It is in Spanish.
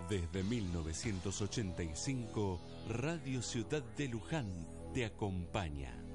Desde 1985, Radio Ciudad de Luján te acompaña.